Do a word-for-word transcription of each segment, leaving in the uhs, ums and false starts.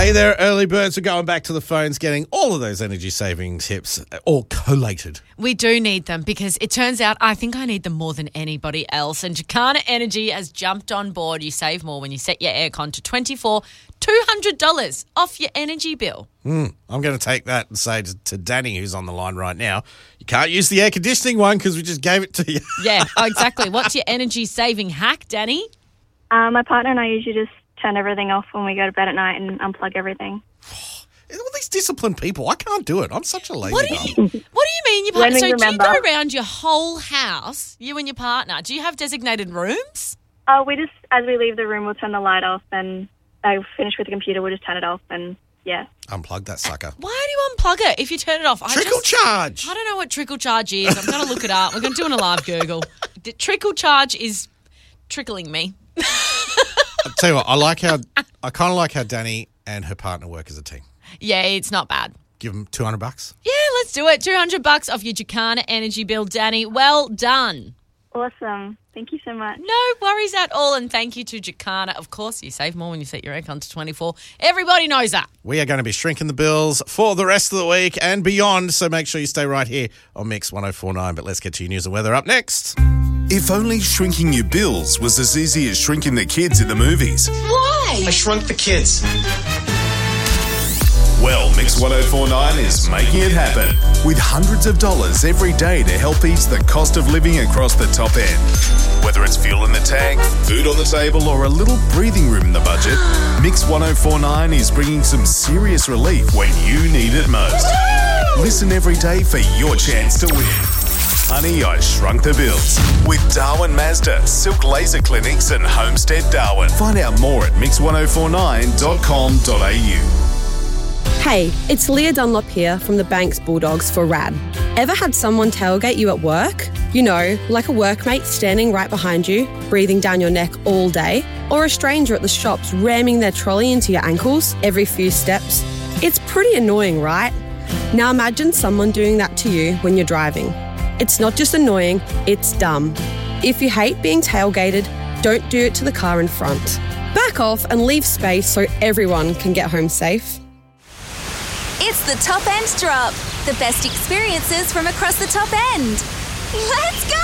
Hey there, early birds are going back to the phones, getting all of those energy saving tips all collated. We do need them because it turns out I think I need them more than anybody else. And Jacana Energy has jumped on board. You save more when you set your aircon to twenty-four, two hundred dollars off your energy bill. Mm, I'm going to take that and say to, to Danny, who's on the line right now, you can't use the air conditioning one because we just gave it to you. Yeah, exactly. What's your energy saving hack, Danny? Uh, my partner and I usually just turn everything off when we go to bed at night and unplug everything. All these disciplined people, I can't do it. I'm such a lazy What do bum. you, what do you mean? Your When partner? we So do you remember. go around your whole house, you and your partner? Do you have designated rooms? Oh, we just, as we leave the room, we'll turn the light off, and I finish with the computer, we'll just turn it off, and yeah. Unplug that sucker. Why do you unplug it if you turn it off? I Trickle just, charge. I don't know what trickle charge is. I'm going to look it up. We're going to do a live Google. The trickle charge is trickling me. I'll tell you what, I like how, I kind of like how Danny and her partner work as a team. Yeah, it's not bad. Give them two hundred bucks. Yeah, let's do it. two hundred bucks off your Jacana energy bill, Danny. Well done. Awesome. Thank you so much. No worries at all. And thank you to Jacana. Of course, you save more when you set your aircon to twenty-four. Everybody knows that. We are going to be shrinking the bills for the rest of the week and beyond, so make sure you stay right here on Mix one oh four point nine. But let's get to your news and weather up next. If only shrinking your bills was as easy as shrinking the kids in the movies. Why? I shrunk the kids. Well, Mix one oh four point nine is making it happen with hundreds of dollars every day to help ease the cost of living across the top end. Whether it's fuel in the tank, food on the table, or a little breathing room in the budget, Mix one oh four point nine is bringing some serious relief when you need it most. Listen every day for your chance to win. Honey, I Shrunk the Bills with Darwin Mazda, Silk Laser Clinics and Homestead Darwin. Find out more at mix one oh four nine dot com dot a u. Hey, it's Leah Dunlop here from the Banks Bulldogs for R A D. Ever had someone tailgate you at work? You know, like a workmate standing right behind you, breathing down your neck all day? Or a stranger at the shops ramming their trolley into your ankles every few steps? It's pretty annoying, right? Now imagine someone doing that to you when you're driving. It's not just annoying, it's dumb. If you hate being tailgated, don't do it to the car in front. Back off and leave space so everyone can get home safe. It's the Top End Drop. The best experiences from across the top end. Let's go!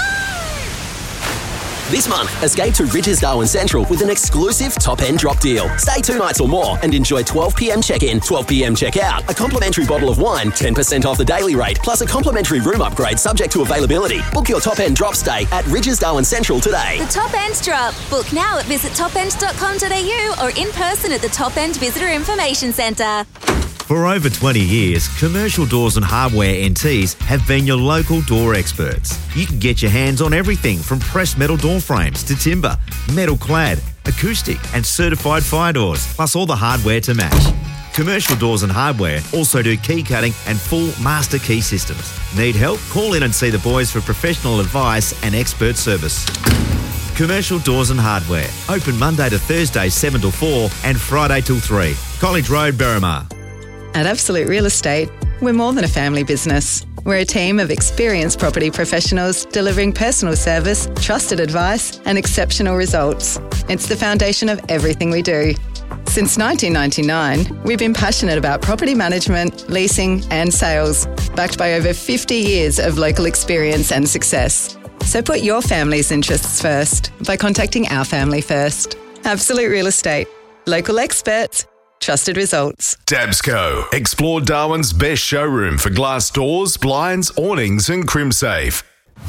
This month, escape to Ridges Darwin Central with an exclusive top-end drop deal. Stay two nights or more and enjoy twelve p.m. check-in, twelve p.m. check-out, a complimentary bottle of wine, ten percent off the daily rate, plus a complimentary room upgrade subject to availability. Book your top-end drop stay at Ridges Darwin Central today. The Top End Drop. Book now at visit top end dot com dot a u or in person at the Top End Visitor Information Centre. For over twenty years, Commercial Doors and Hardware N Ts have been your local door experts. You can get your hands on everything from pressed metal door frames to timber, metal clad, acoustic and certified fire doors, plus all the hardware to match. Commercial Doors and Hardware also do key cutting and full master key systems. Need help? Call in and see the boys for professional advice and expert service. Commercial Doors and Hardware. Open Monday to Thursday seven till four and Friday till three. College Road, Berrimah. At Absolute Real Estate, we're more than a family business. We're a team of experienced property professionals delivering personal service, trusted advice, and exceptional results. It's the foundation of everything we do. Since nineteen ninety-nine, we've been passionate about property management, leasing, and sales, backed by over fifty years of local experience and success. So put your family's interests first by contacting our family first. Absolute Real Estate. Local experts. Trusted results. Dabsco. Explore Darwin's best showroom for glass doors, blinds, awnings and crimsafe.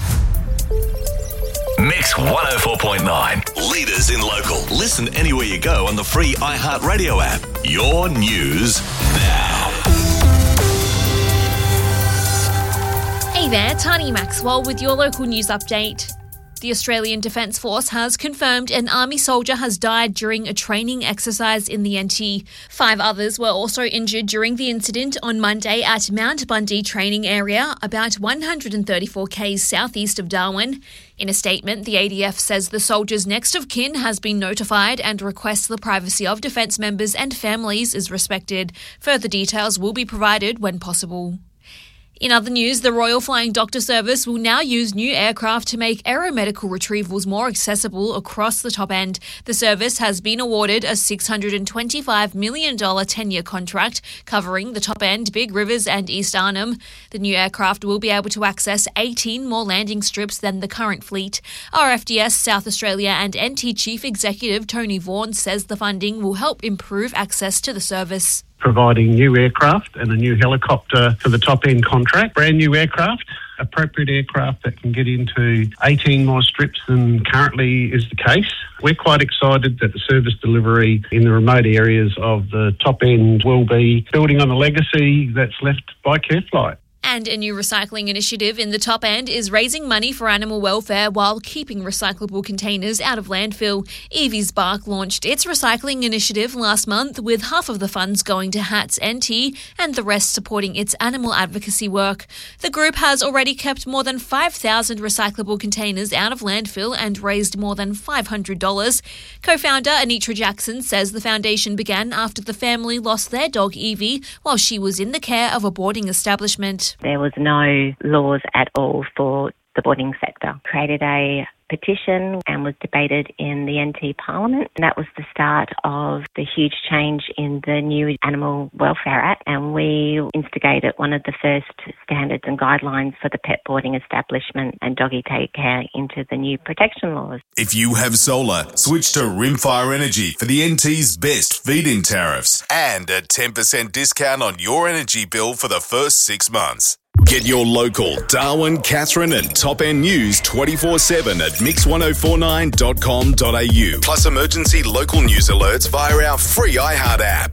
Mix one oh four point nine. Leaders in local. Listen anywhere you go on the free iHeartRadio app. Your news now. Hey there, Tani Maxwell with your local news update. The Australian Defence Force has confirmed an Army soldier has died during a training exercise in the N T. Five others were also injured during the incident on Monday at Mount Bundy training area, about one hundred thirty-four k's southeast of Darwin. In a statement, the A D F says the soldier's next of kin has been notified and requests the privacy of Defence members and families is respected. Further details will be provided when possible. In other news, the Royal Flying Doctor Service will now use new aircraft to make aeromedical retrievals more accessible across the top end. The service has been awarded a six hundred twenty-five million dollars ten-year contract covering the top end, Big Rivers and East Arnhem. The new aircraft will be able to access eighteen more landing strips than the current fleet. R F D S South Australia and N T Chief Executive Tony Vaughan says the funding will help improve access to the service. Providing new aircraft and a new helicopter for the top-end contract. Brand new aircraft, appropriate aircraft that can get into eighteen more strips than currently is the case. We're quite excited that the service delivery in the remote areas of the top end will be building on the legacy that's left by CareFlight. And a new recycling initiative in the top end is raising money for animal welfare while keeping recyclable containers out of landfill. Evie's Bark launched its recycling initiative last month, with half of the funds going to Hats N T and the rest supporting its animal advocacy work. The group has already kept more than five thousand recyclable containers out of landfill and raised more than five hundred dollars. Co-founder Anitra Jackson says the foundation began after the family lost their dog Evie while she was in the care of a boarding establishment. There was no laws at all for the boarding sector. Created a petition and was debated in the N T Parliament. And that was the start of the huge change in the new Animal Welfare Act, and we instigated one of the first standards and guidelines for the pet boarding establishment and doggy take care into the new protection laws. If you have solar, switch to Rimfire Energy for the N T's best feed-in tariffs and a ten percent discount on your energy bill for the first six months. Get your local Darwin, Katherine and Top End news twenty-four seven at mix ten forty-nine dot com dot a u. Plus emergency local news alerts via our free iHeart app.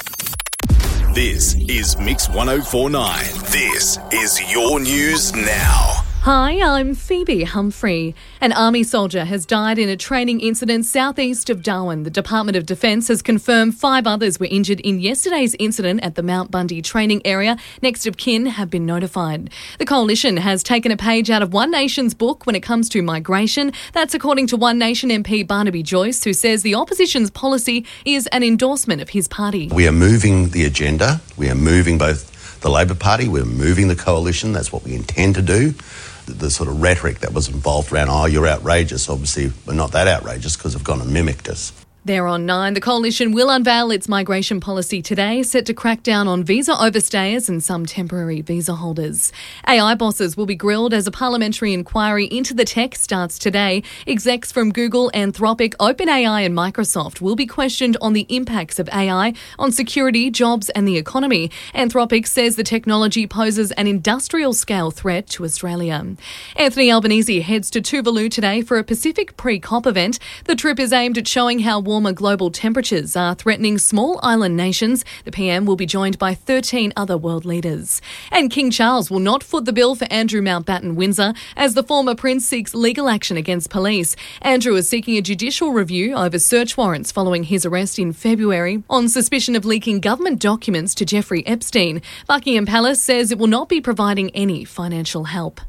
This is Mix ten forty-nine. This is your news now. Hi, I'm Phoebe Humphrey. An Army soldier has died in a training incident southeast of Darwin. The Department of Defence has confirmed five others were injured in yesterday's incident at the Mount Bundy training area. Next of kin have been notified. The Coalition has taken a page out of One Nation's book when it comes to migration. That's according to One Nation M P Barnaby Joyce, who says the opposition's policy is an endorsement of his party. We are moving the agenda. We are moving both the Labor Party, we're moving the Coalition. That's what we intend to do. The sort of rhetoric that was involved around, oh, you're outrageous. Obviously, we're not that outrageous because they've gone and mimicked us. They're on nine. The Coalition will unveil its migration policy today, set to crack down on visa overstayers and some temporary visa holders. A I bosses will be grilled as a parliamentary inquiry into the tech starts today. Execs from Google, Anthropic, OpenAI and Microsoft will be questioned on the impacts of A I on security, jobs and the economy. Anthropic says the technology poses an industrial-scale threat to Australia. Anthony Albanese heads to Tuvalu today for a Pacific pre-COP event. The trip is aimed at showing how warmer global temperatures are threatening small island nations. The P M will be joined by thirteen other world leaders. And King Charles will not foot the bill for Andrew Mountbatten Windsor as the former prince seeks legal action against police. Andrew is seeking a judicial review over search warrants following his arrest in February on suspicion of leaking government documents to Jeffrey Epstein. Buckingham Palace says it will not be providing any financial help.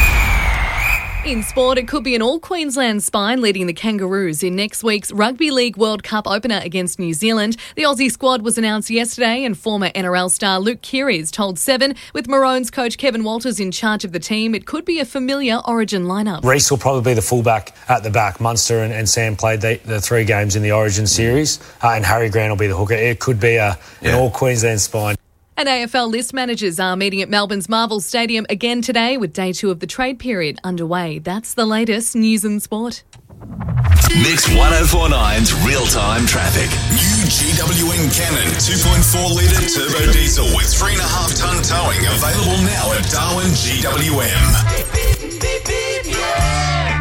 In sport, it could be an all-Queensland spine leading the Kangaroos in next week's Rugby League World Cup opener against New Zealand. The Aussie squad was announced yesterday and former N R L star Luke Keary's told Seven. With Maroons coach Kevin Walters in charge of the team, it could be a familiar Origin lineup. Reece will probably be the fullback at the back. Munster and, and Sam played the, the three games in the Origin series, uh, and Harry Grant will be the hooker. It could be a, yeah. an all-Queensland spine. And A F L list managers are meeting at Melbourne's Marvel Stadium again today with day two of the trade period underway. That's the latest news and sport. Mix ten forty-nine's real-time traffic. New G W N Cannon two point four litre turbo diesel with three point five tonne towing available now at Darwin G W M.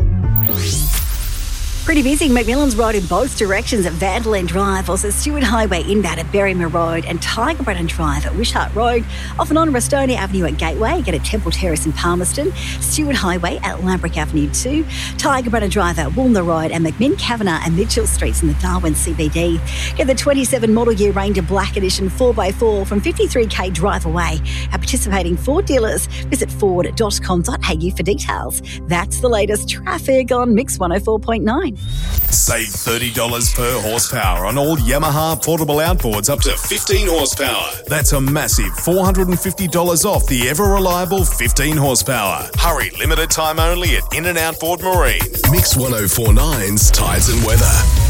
Pretty busy McMillan's Road in both directions at Vanderland Drive, also Stewart Highway inbound at Berrymer Road and Tiger Brennan Drive at Wishart Road. Off and on Restonia Avenue at Gateway, get a Temple Terrace in Palmerston, Stewart Highway at Lambrick Avenue two, Tiger Brennan Drive at Woolner Road and McMinn, Kavanagh and Mitchell Streets in the Darwin C B D. Get the twenty-seven model year Ranger Black Edition four by four from fifty-three k drive away at participating Ford dealers. Visit ford dot com dot a u for details. That's the latest traffic on Mix one oh four point nine. Save thirty dollars per horsepower on all Yamaha portable outboards up to fifteen horsepower. That's a massive four hundred fifty dollars off the ever-reliable fifteen horsepower. Hurry, limited time only at In and Outboard Marine. Mix ten forty-nine's Tides and Weather.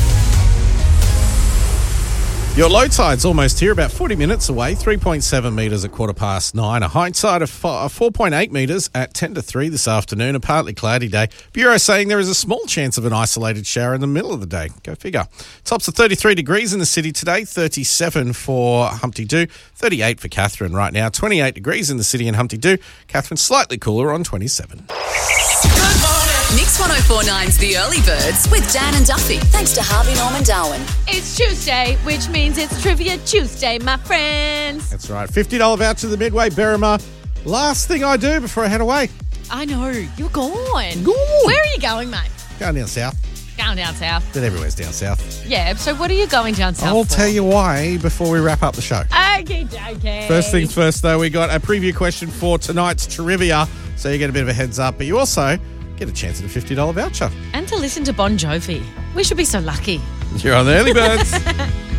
Your low tide's almost here, about forty minutes away, three point seven metres at quarter past nine. A high tide of four point eight metres at ten to three this afternoon. A partly cloudy day. Bureau saying there is a small chance of an isolated shower in the middle of the day. Go figure. Tops of thirty-three degrees in the city today, thirty-seven for Humpty Doo, thirty-eight for Catherine right now, twenty-eight degrees in the city in Humpty Doo. Catherine slightly cooler on twenty-seven. Mix ten forty-nine's The Early Birds with Dan and Duffy. Thanks to Harvey Norman Darwin. It's Tuesday, which means it's Trivia Tuesday, my friends. That's right. fifty dollars voucher to the Midway Berrima. Last thing I do before I head away. I know. You're gone. Gone. Where are you going, mate? Going down south. Going down south. But everywhere's down south. Yeah, so what are you going down south I'll for? tell you why before we wrap up the show. Okay, okay. First things first, though, we got a preview question for tonight's trivia, so you get a bit of a heads up, but you also get a chance at a fifty dollars voucher. And to listen to Bon Jovi. We should be so lucky. You're on the Early Birds.